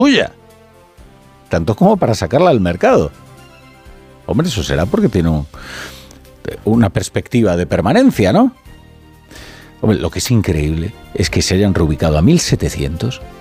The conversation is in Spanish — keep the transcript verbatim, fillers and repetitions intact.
suya. Tanto como para sacarla al mercado. Hombre, eso será porque tiene un, una perspectiva de permanencia, ¿no? Hombre, lo que es increíble es que se hayan reubicado a mil setecientos